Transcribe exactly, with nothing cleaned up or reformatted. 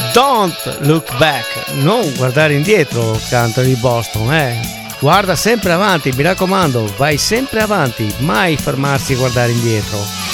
Don't look back, non guardare indietro, cantano i Boston, eh. Guarda sempre avanti, mi raccomando, vai sempre avanti, mai fermarsi e guardare indietro.